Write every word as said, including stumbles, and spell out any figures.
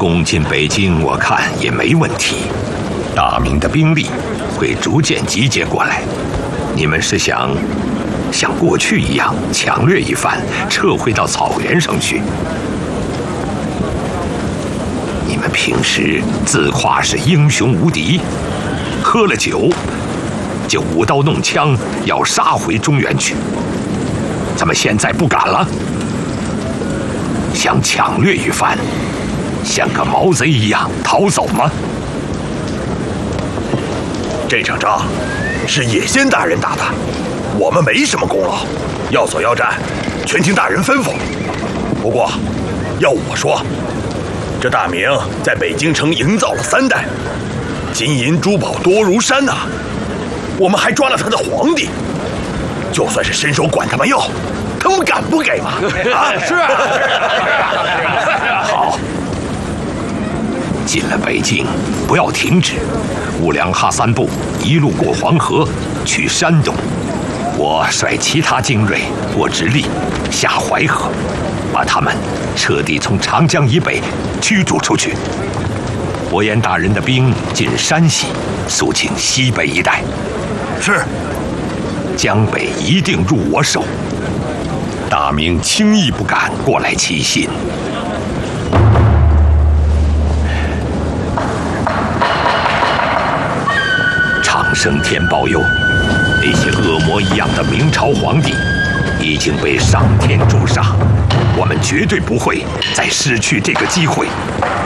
攻进北京，我看也没问题。大明的兵力会逐渐集结过来。你们是想像过去一样抢掠一番，撤回到草原上去？你们平时自夸是英雄无敌，喝了酒就舞刀弄枪，要杀回中原去。怎么现在不敢了？想抢掠一番，像个毛贼一样逃走吗？ 这场仗是野仙大人打的，我们没什么功劳，要走要战，全听大人吩咐。不过，要我说，这大明在北京城营造了三代，金银珠宝多如山呐、啊，我们还抓了他的皇帝，就算是伸手管他们要，他们敢不给吗？啊，是啊， 好，进了北京，不要停止。兀良哈三部一路过黄河去山东，我率其他精锐过直隶，下淮河，把他们彻底从长江以北驱逐出去。伯颜大人的兵进山西，肃清西北一带。 是， 江北一定入我手，大明轻易不敢过来欺信。长生天保佑，那些恶魔一样的明朝皇帝已经被上天诛杀，我们绝对不会再失去这个机会。